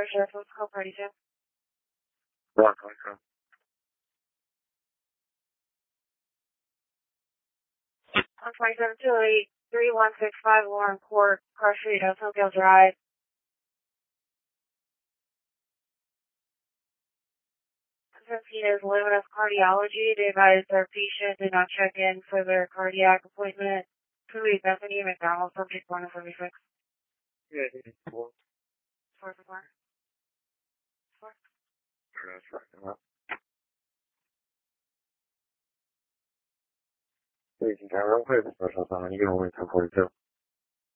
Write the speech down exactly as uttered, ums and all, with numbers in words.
Sheriff, what's call party two? one twenty-seven. one twenty-seven two eight three one six five Lauren Court, Car Street, Oakdale Drive. Since he is Luminous Cardiology, they advised their patient did not check in for their cardiac appointment. two eight Bethany McDonald, subject one seventy-six. Yeah, he needs four. Four for four. Four. That's right. Please, can I real quick? Special summon, you can only ten forty-two.